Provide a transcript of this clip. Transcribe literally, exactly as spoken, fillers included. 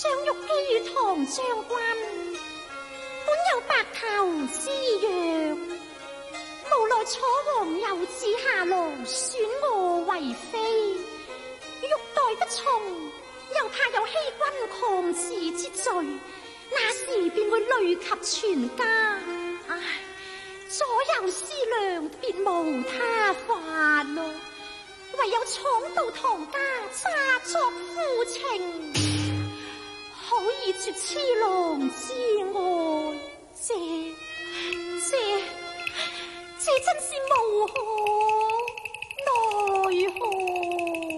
想欲寄唐將軍，本有白頭之約，無奈楚王有旨下路，選我為妃，欲待不從，又怕有欺君抗旨之罪，那時便會累及全家。唉，左右思量，別無他法咯，唯有闖到唐家，詐作夫情，好以絕痴郎之愛。這這這真是無可奈何。